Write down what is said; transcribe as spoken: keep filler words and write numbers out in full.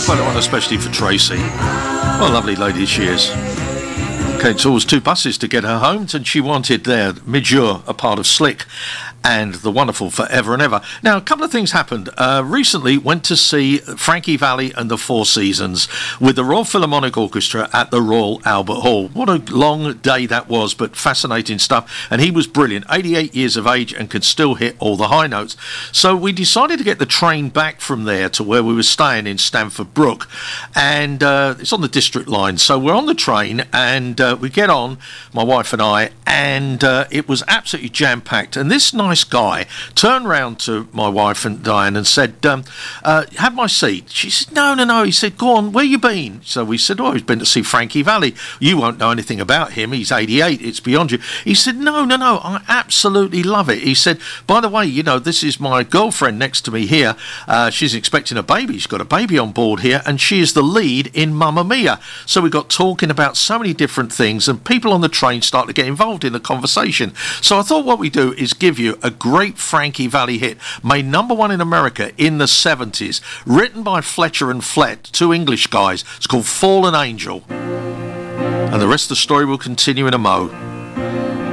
put it on especially for Tracy. What a lovely lady she is. Came towards two buses to get her home, and she wanted their Midjour, a part of Slick, and the wonderful Forever and Ever. Now, a couple of things happened. Uh, recently, went to see Frankie Valli and the Four Seasons with the Royal Philharmonic Orchestra at the Royal Albert Hall. What a long day that was, but fascinating stuff. And he was brilliant, eighty-eight years of age, and could still hit all the high notes. So we decided to get the train back from there to where we were staying in Stamford Brook. And uh, it's on the District line. So we're on the train, and uh, we get on, my wife and I, and uh, it was absolutely jam-packed. And this nice guy turned round to my wife and Diane and said, um, uh, have my seat. She said, no, no, no. He said, go on, where you been? So we said, oh, he's been to see Frankie Valli. You won't know anything about him. He's eighty-eight. It's beyond you. He said, no, no, no. I absolutely love it. He said, by the way, you know, this is my girlfriend next to me here. Uh, she's expecting a baby. She's got a baby on board here, and she is the lead in Mamma Mia. So we got talking about so many different things, and people on the train started to get involved in the conversation. So I thought what we do is give you a great Frankie Valli hit, made number one in America in the seventies, written by Fletcher and Flett, two English guys. It's called Fallen Angel. And the rest of the story will continue in a mo.